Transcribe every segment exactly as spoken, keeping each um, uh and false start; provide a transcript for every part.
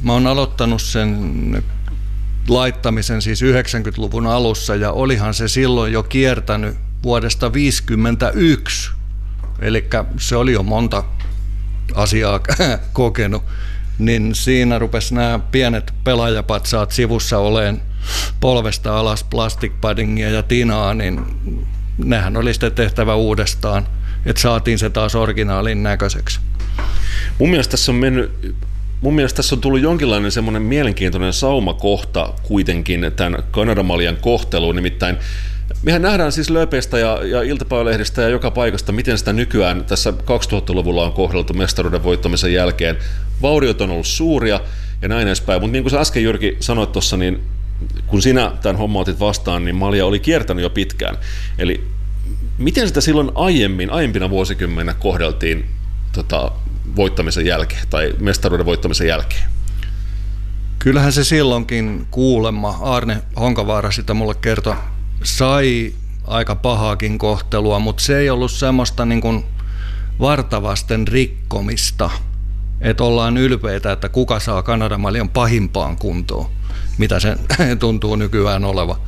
Mä oon aloittanut sen laittamisen siis yhdeksänkymmentäluvun alussa ja olihan se silloin jo kiertänyt vuodesta viisikymmentäyksi. Eli se oli jo monta asiaa kokenut. Niin siinä rupesi nämä pienet pelaajapatsaat sivussa oleen polvesta alas plastic paddingia ja tinaa, niin nehän oli sitten tehtävä uudestaan, että saatiin se taas originaalin näköiseksi. Mun mielestä tässä on mennyt, mun mielestä tässä on tullut jonkinlainen semmoinen mielenkiintoinen saumakohta kuitenkin tämän Kanadamaljan kohteluun, nimittäin mehän nähdään siis lööpeistä ja, ja iltapäivälehdistä ja joka paikasta, miten sitä nykyään tässä kaksituhattaluvulla on kohdeltu mestaruuden voittamisen jälkeen. Vauriot on ollut suuria ja näin edespäin, mutta niin kuin sä äsken Jyrki sanoit tuossa, niin kun sinä tämän homman otit vastaan, niin malja oli kiertänyt jo pitkään. Eli miten sitä silloin aiemmin, aiempina vuosikymmeninä kohdeltiin tota, voittamisen jälkeen tai mestaruuden voittamisen jälkeen? Kyllähän se silloinkin kuulemma, Aarne Honkavaara sitä mulle kertoi, sai aika pahaakin kohtelua, mutta se ei ollut semmoista niin kuin vartavasten rikkomista, että ollaan ylpeitä, että kuka saa Kanadamaljan pahimpaan kuntoon, mitä se tuntuu nykyään oleva.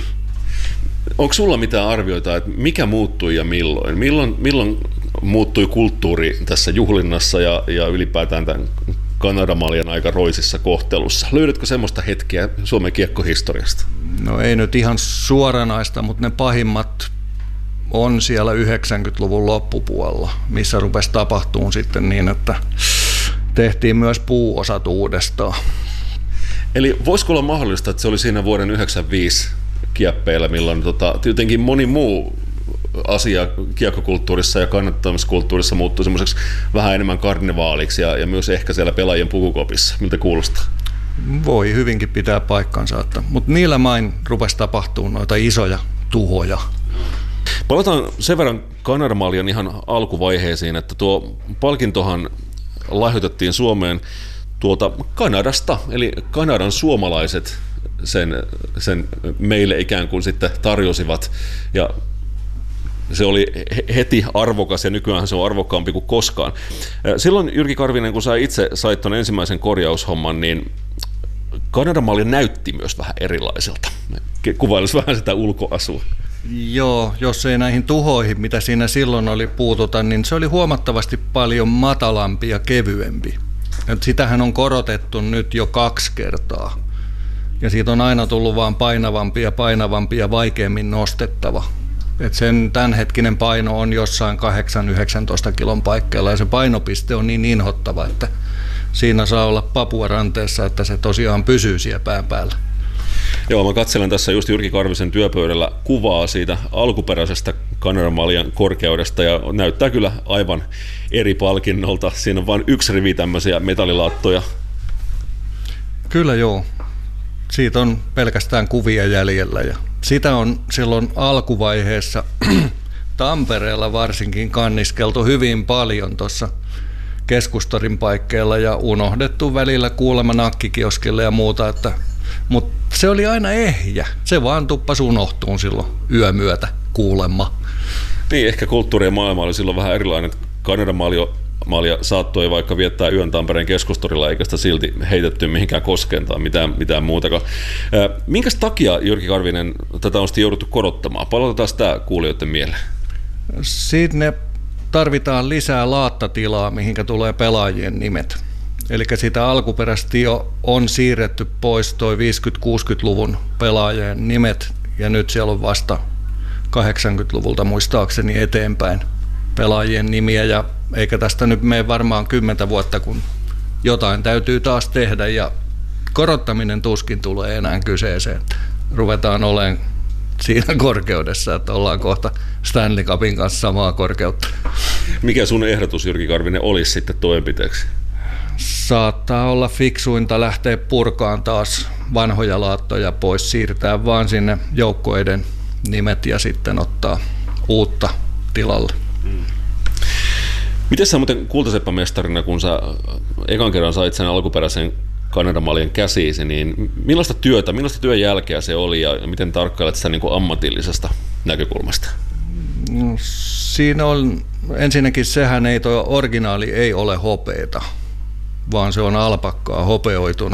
Onko sulla mitään arvioita, että mikä muuttui ja milloin? Milloin, milloin muuttui kulttuuri tässä juhlinnassa ja, ja ylipäätään tämän Kanadamaljan aika roisissa kohtelussa? Löydätkö semmoista hetkeä Suomen kiekkohistoriasta? No ei nyt ihan suoranaista, mutta ne pahimmat on siellä yhdeksänkymmentäluvun loppupuolella, missä rupesi tapahtumaan sitten niin, että tehtiin myös puuosat uudestaan. Eli voisiko olla mahdollista, että se oli siinä vuoden yhdeksänkymmentäviisi kieppeillä, milloin tota, jotenkin moni muu asia kiekkokulttuurissa ja kannattamiskulttuurissa muuttui semmoiseksi vähän enemmän karnevaaliksi ja, ja myös ehkä siellä pelaajien pukukopissa. Miltä kuulostaa? Voi hyvinkin pitää paikkansa, mutta niillä main rupesi tapahtumaan noita isoja tuhoja. Palataan sen verran Kanadamaljan ihan alkuvaiheisiin, että tuo palkintohan lahjoitettiin Suomeen tuolta Kanadasta, eli Kanadan suomalaiset sen, sen meille ikään kuin sitten tarjosivat, ja se oli heti arvokas, ja nykyään se on arvokkaampi kuin koskaan. Silloin, Jyrki Karvinen, kun sä itse sait ton ensimmäisen korjaushomman, niin Kanadamalja näytti myös vähän erilaiselta. Kuvailisi vähän sitä ulkoasua. Joo, jos ei näihin tuhoihin, mitä siinä silloin oli puututa, niin se oli huomattavasti paljon matalampi ja kevyempi. Et sitähän on korotettu nyt jo kaksi kertaa. Ja siitä on aina tullut vaan painavampi ja painavampi ja vaikeammin nostettava. Et sen tämänhetkinen paino on jossain kahdeksan yhdeksäntoista kilon paikkeilla ja se painopiste on niin inhottava, että siinä saa olla papua ranteessa, että se tosiaan pysyy siellä pään päällä. Joo, mä katselen tässä just Jyrki Karvisen työpöydällä kuvaa siitä alkuperäisestä Kanadamaljan korkeudesta ja näyttää kyllä aivan eri palkinnolta. Siinä on vain yksi rivi tämmöisiä metallilaattoja. Kyllä joo. Siitä on pelkästään kuvia jäljellä ja sitä on silloin alkuvaiheessa Tampereella varsinkin kanniskeltu hyvin paljon tuossa Keskustorin paikkeilla ja unohdettu välillä kuulemma nakkikioskille ja muuta, että mutta se oli aina ehjä. Se vaan tuppasi unohtuun silloin yömyötä kuulemma. Niin, ehkä kulttuuri ja maailma oli silloin vähän erilainen. Kanadamalja saattoi vaikka viettää yön Tampereen Keskustorilla, eikä sitä silti heitetty mihinkään koskeen tai mitään, mitään muutakaan. Minkäs takia, Jyrki Karvinen, tätä on sitten jouduttu korottamaan? Palautetaan sitä kuulijoiden mieleen. Sinne tarvitaan lisää laattatilaa, mihinkä tulee pelaajien nimet. Eli sitä alkuperäisesti jo on siirretty pois toi viisikymmentä-kuusikymmentäluvun pelaajien nimet, ja nyt siellä on vasta kahdeksankymmentäluvulta muistaakseni eteenpäin pelaajien nimiä, ja eikä tästä nyt mene varmaan kymmentä vuotta, kun jotain täytyy taas tehdä, ja korottaminen tuskin tulee enää kyseeseen. Ruvetaan olemaan siinä korkeudessa, että ollaan kohta Stanley Cupin kanssa samaa korkeutta. Mikä sun ehdotus, Jyrki Karvinen, olisi sitten toimenpiteeksi? Saattaa olla fiksuinta lähteä purkaan taas vanhoja laattoja pois, siirtää vaan sinne joukkueiden nimet ja sitten ottaa uutta tilalle. Hmm. Miten sä muuten kultaseppämestarina, kun sä ekan kerran sait sen alkuperäisen Kanadamaljan käsiisi, niin millaista työtä, millaista työn jälkeä se oli ja miten tarkkailet sitä niin kuin ammatillisesta näkökulmasta? No, siinä on ensinnäkin sehän ei, tuo originaali ei ole hopeeta, vaan se on alpakkaa hopeoituna.